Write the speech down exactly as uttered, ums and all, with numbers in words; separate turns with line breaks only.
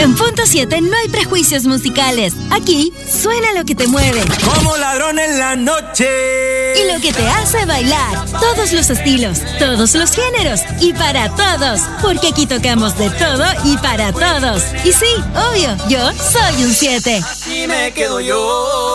En Punto siete no hay prejuicios musicales. Aquí suena lo que te mueve.
Como ladrón en la noche.
Y lo que te hace bailar. Todos los estilos, todos los géneros y para todos. Porque aquí tocamos de todo y para todos. Y sí, obvio, yo soy un siete.
Así me quedo yo.